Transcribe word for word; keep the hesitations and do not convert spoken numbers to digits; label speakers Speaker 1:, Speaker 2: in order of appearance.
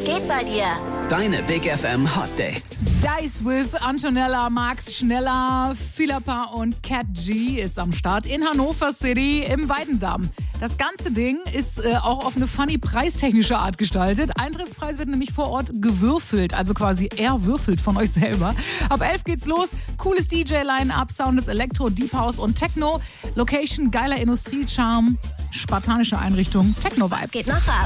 Speaker 1: geht bei dir?
Speaker 2: Deine Big F M Hot Dates.
Speaker 3: Dice with Antonella, Max Schneller, Philippa und Cat G ist am Start in Hannover City im Weidendamm. Das ganze Ding ist äh, auch auf eine funny preistechnische Art gestaltet. Eintrittspreis wird nämlich vor Ort gewürfelt, also quasi erwürfelt von euch selber. Ab elf geht's los. Cooles D J-Line-Up, Sound ist Elektro, Deep House und Techno. Location, geiler Industriecharme, spartanische Einrichtung, Techno-Vibe.
Speaker 1: Es geht noch ab.